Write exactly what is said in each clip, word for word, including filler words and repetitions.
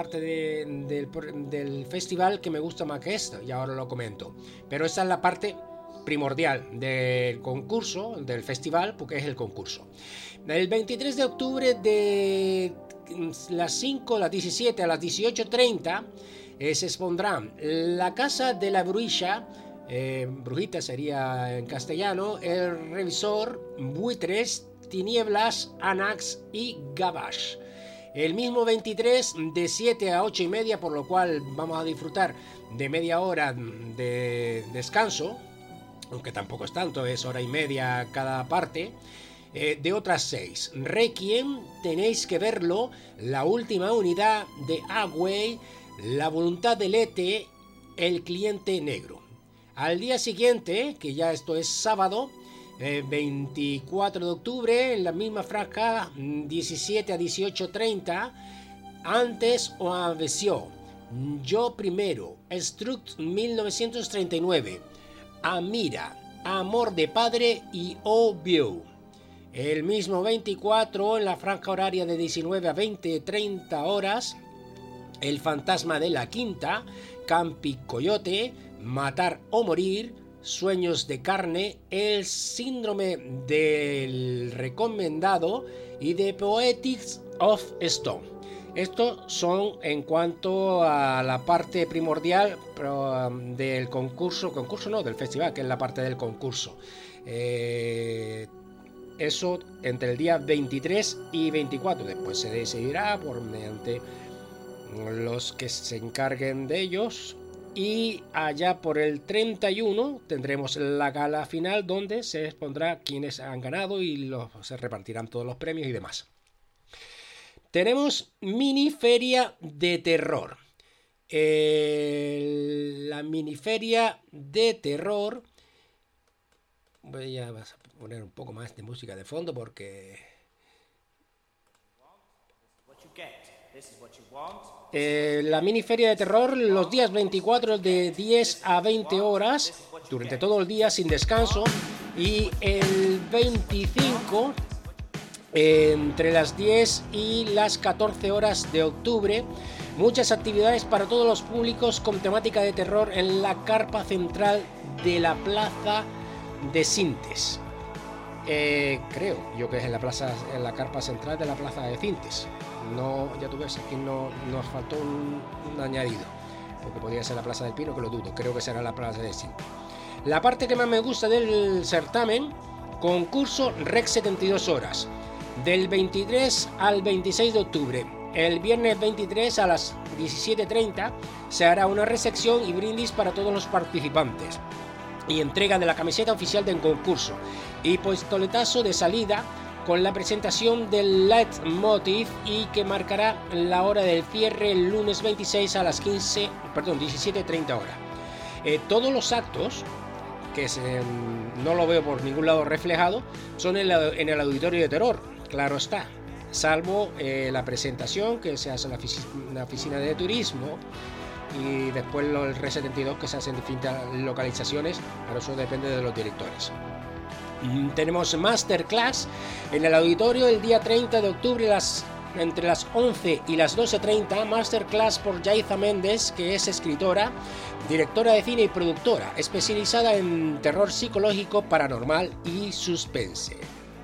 parte de, del, del festival que me gusta más que esta, y ahora lo comento. Pero esta es la parte primordial del concurso, del festival, porque es el concurso. El veintitrés de octubre de las cinco, las diecisiete a las dieciocho treinta eh, se expondrán La Casa de la Bruja, eh, Brujita sería en castellano, El Revisor, Buitres, Tinieblas, Anax y Gabash. El mismo veintitrés de siete a ocho y media, por lo cual vamos a disfrutar de media hora de descanso, aunque tampoco es tanto, es hora y media cada parte. Eh, de otras seis, Requiem, Tenéis que verlo, La Última Unidad de Agway, La Voluntad del Ete, El Cliente Negro. Al día siguiente, que ya esto es sábado, eh, veinticuatro de octubre, en la misma franja, diecisiete a dieciocho treinta, Antes o Aveció, Yo Primero, Struct mil novecientos treinta y nueve, Amira, Amor de Padre y Obvio. El mismo veinticuatro, en la franja horaria de diecinueve a veinte treinta horas, El Fantasma de la Quinta, Campi Coyote, Matar o Morir, Sueños de Carne, El Síndrome del Recomendado y The Poetics of Stone. Estos son en cuanto a la parte primordial del concurso, concurso no, del festival, que es la parte del concurso. Eh, Eso entre el día veintitrés y veinticuatro. Después se decidirá por mediante los que se encarguen de ellos. Y allá por el treinta y uno tendremos la gala final, donde se expondrá quienes han ganado y los, se repartirán todos los premios y demás. Tenemos mini feria de terror. Eh, la mini feria de terror. Voy a poner un poco más de música de fondo porque eh, la mini feria de terror los días veinticuatro de diez a veinte horas durante todo el día sin descanso, y el veinticinco eh, entre las diez y las catorce horas de octubre, muchas actividades para todos los públicos con temática de terror en la carpa central de la plaza de Sintes. Eh, creo yo que es en la plaza, en la carpa central de la plaza de Sintes. No, ya tú ves, aquí no nos faltó un, un añadido, porque podría ser la plaza del Pino, que lo dudo. Creo que será la plaza de Sintes. La parte que más me gusta del certamen: concurso Rec setenta y dos horas, del veintitrés al veintiséis de octubre. El viernes veintitrés a las diecisiete treinta se hará una recepción y brindis para todos los participantes y entrega de la camiseta oficial del concurso, y pistoletazo de salida con la presentación del leitmotiv, y que marcará la hora del cierre el lunes veintiséis a las quince, perdón, diecisiete treinta horas. Eh, todos los actos, que se, no lo veo por ningún lado reflejado, son en, la, en el auditorio de terror, claro está, salvo eh, la presentación que se hace en la, oficina, en la oficina de turismo, y después el R setenta y dos que se hace en distintas localizaciones, pero eso depende de los directores. Tenemos masterclass en el auditorio el día treinta de octubre las, entre las once y las doce treinta, masterclass por Yaiza Méndez, que es escritora, directora de cine y productora, especializada en terror psicológico, paranormal y suspense.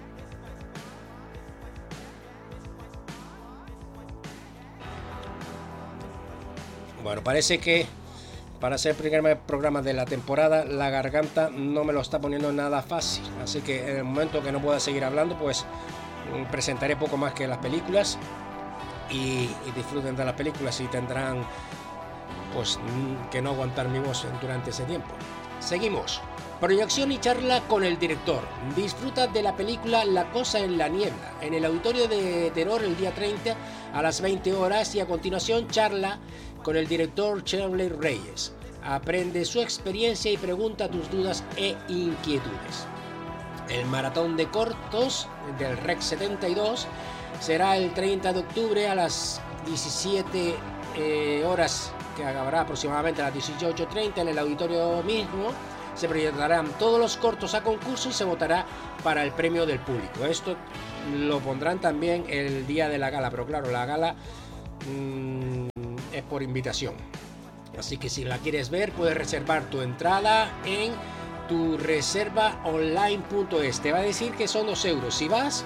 Bueno, parece que para ser el primer programa de la temporada, la garganta no me lo está poniendo nada fácil. Así que en el momento que no pueda seguir hablando, pues presentaré poco más que las películas. Y, y disfruten de las películas, y tendrán pues que no aguantar mi voz durante ese tiempo. Seguimos. Proyección y charla con el director. Disfruta de la película La Cosa en la Niebla en el auditorio de terror el día treinta a las veinte horas, y a continuación charla con el director Shirley Reyes. Aprende su experiencia y pregunta tus dudas e inquietudes. El maratón de cortos del Rec setenta y dos será el treinta de octubre a las diecisiete eh, horas, que habrá aproximadamente a las dieciocho treinta en el auditorio mismo. Se proyectarán todos los cortos a concurso y se votará para el premio del público. Esto lo pondrán también el día de la gala, pero claro, la gala mmm, por invitación. Así que si la quieres ver, puedes reservar tu entrada en tu reserva online punto es. Te va a decir que son dos euros. Si vas,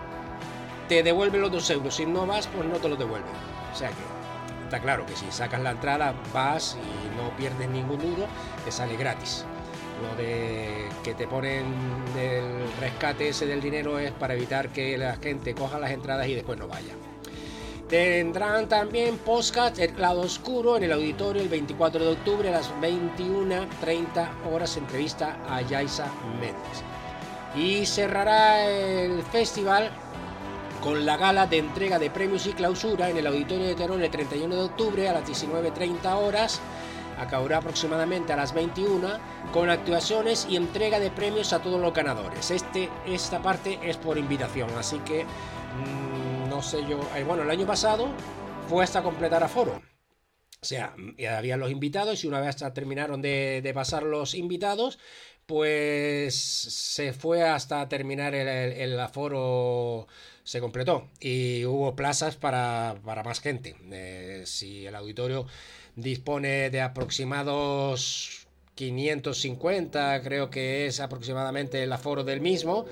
te devuelve los dos euros. Si no vas, pues no te los devuelve. O sea que está claro que si sacas la entrada, vas y no pierdes ningún duro, te sale gratis. Lo de que te ponen el rescate ese del dinero es para evitar que la gente coja las entradas y después no vaya. Tendrán también podcast El Lado Oscuro en el auditorio el veinticuatro de octubre a las veintiuna treinta horas, entrevista a Yaisa Méndez. Y cerrará el festival con la gala de entrega de premios y clausura en el auditorio de Terón el treinta y uno de octubre a las diecinueve treinta horas. Acabará aproximadamente a las veintiuna con actuaciones y entrega de premios a todos los ganadores. Este, esta parte es por invitación, así que mmm, no sé yo. Eh, bueno, el año pasado fue hasta completar aforo. O sea, había los invitados y una vez terminaron de, de pasar los invitados, pues se fue hasta terminar el, el, el aforo, se completó y hubo plazas para, para más gente. Eh, si el auditorio dispone de aproximados quinientos cincuenta, creo que es aproximadamente el aforo del mismo.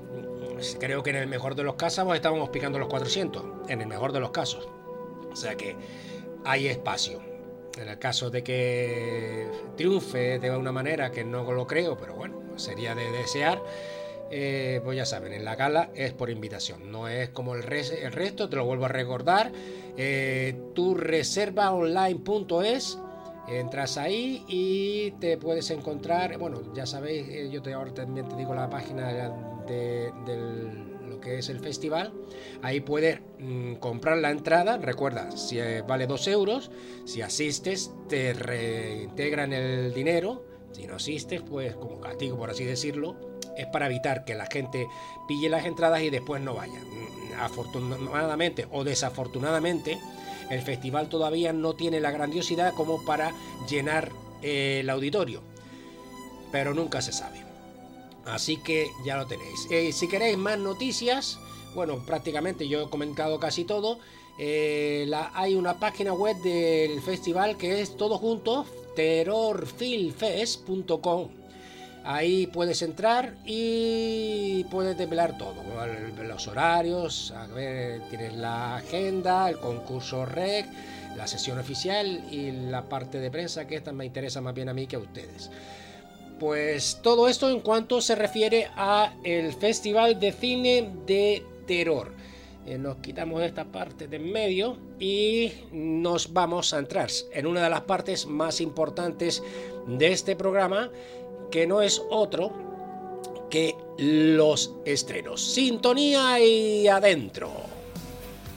Creo que en el mejor de los casos estábamos picando los cuatrocientos, en el mejor de los casos. O sea que hay espacio. En el caso de que triunfe de una manera que no lo creo, pero bueno, sería de desear, eh, pues ya saben, en la gala es por invitación, no es como el, res, el resto, te lo vuelvo a recordar. Eh, tu reserva online punto es, entras ahí y te puedes encontrar, bueno, ya sabéis, eh, yo te, ahora también te digo la página de, del lo que es el festival. Ahí puedes mmm, comprar la entrada. Recuerda, si eh, vale dos euros, si asistes te reintegran el dinero. Si no asistes, pues como castigo, por así decirlo, es para evitar que la gente pille las entradas y después no vaya. Afortunadamente o desafortunadamente, el festival todavía no tiene la grandiosidad como para llenar eh, el auditorio, pero nunca se sabe. Así que ya lo tenéis. Eh, si queréis más noticias, bueno, prácticamente yo he comentado casi todo. Eh, la, hay una página web del festival que es todo junto, terror film fest punto com. Ahí puedes entrar y puedes desvelar todo, los horarios, a ver, tienes la agenda, el concurso rec, la sesión oficial y la parte de prensa, que esta me interesa más bien a mí que a ustedes. Pues todo esto en cuanto se refiere a el Festival de Cine de Terror. Eh, nos quitamos esta parte de en medio y nos vamos a entrar en una de las partes más importantes de este programa, que no es otro que los estrenos. Sintonía y adentro.